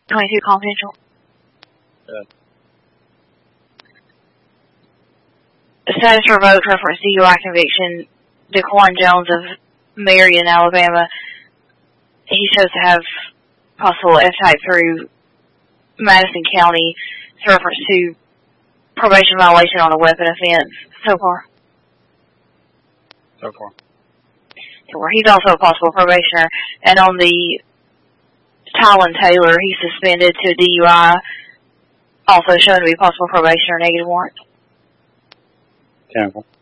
22 confidential. Good. Status revoked, reference DUI conviction. Daquan Jones of Marion, Alabama. He shows to have possible F-type through Madison County. It's reference to probation violation on a weapon offense so far. So far. He's also a possible probationer. And on the Tylen Taylor, he's suspended to DUI, also shown to be possible probation or negative warrant. Cancel.